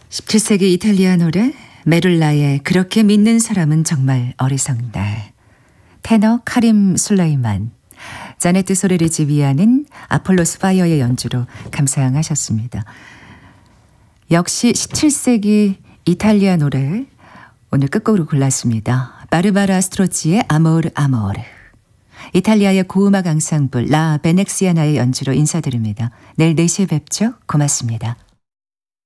17세기 이탈리아 노래 메룰라의 그렇게 믿는 사람은 정말 어리석네. 테너 카림 술레이만, 자네트 소리를 지휘하는 아폴로스 파이어의 연주로 감상하셨습니다. 역시 17세기 이탈리아 노래 오늘 끝곡으로 골랐습니다. 바르바라 스트로치의 아모르 아모르. 이탈리아의 고음악 앙상블 라 베넥시아나의 연주로 인사드립니다. 내일 4시에 뵙죠. 고맙습니다.